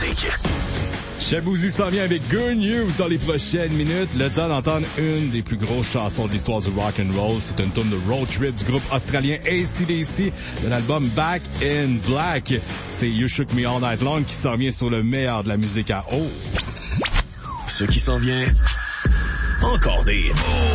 musique. Shaboozey s'en vient avec Good News dans les prochaines minutes. Le temps d'entendre une des plus grosses chansons de l'histoire du rock and roll. C'est une tune de road trip du groupe australien AC/DC de l'album Back in Black. C'est You Shook Me All Night Long qui s'en vient sur le meilleur de la musique à eau. Ce qui s'en vient, encore des hits.